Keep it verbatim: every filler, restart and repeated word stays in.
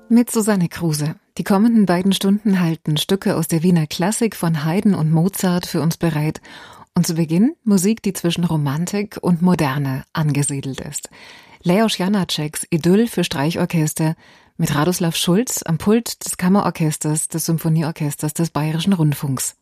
Mit Susanne Kruse. Die kommenden beiden Stunden halten Stücke aus der Wiener Klassik von Haydn und Mozart für uns bereit. Und zu Beginn Musik, die zwischen Romantik und Moderne angesiedelt ist. Leos Janáčeks Idyll für Streichorchester mit Radoslav Schulz am Pult des Kammerorchesters des Symphonieorchesters des Bayerischen Rundfunks.